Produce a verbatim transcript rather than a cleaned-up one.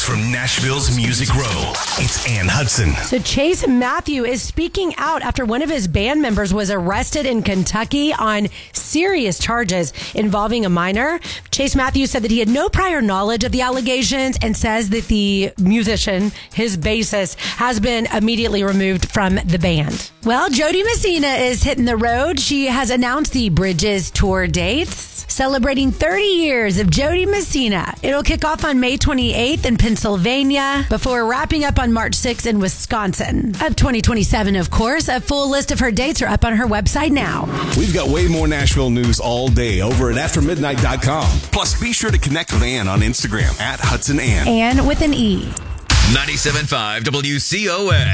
from Nashville's Music Row, it's Ann Hudson. So Chase Matthew is speaking out after one of his band members was arrested in Kentucky on serious charges involving a minor. Chase Matthew said that he had no prior knowledge of the allegations and says that the musician, his bassist, has been immediately removed from the band. Well, Jody Messina is hitting the road. She has announced the Bridges tour dates, celebrating thirty years of Jody Messina. It'll kick off on May twenty-eighth in Pennsylvania before wrapping up on March sixth in Wisconsin. Of twenty twenty-seven, of course. A full list of her dates are up on her website now. We've got way more Nashville news all day over at after midnight dot com. Plus, be sure to connect with Ann on Instagram at Hudson Ann. Ann with an E. ninety-seven point five W C O S.